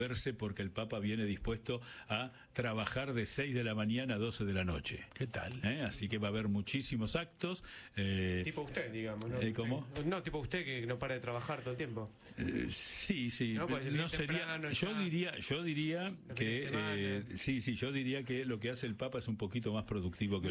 verse porque el Papa viene dispuesto a trabajar de 6 de la mañana a 12 de la noche. ¿Qué tal? Así que va a haber muchísimos actos. Tipo usted, digamos, ¿no? ¿Cómo? No, tipo usted que no para de trabajar todo el tiempo. Sí, No, pues no sería. Yo diría que yo diría que lo que hace el Papa es un poquito más productivo que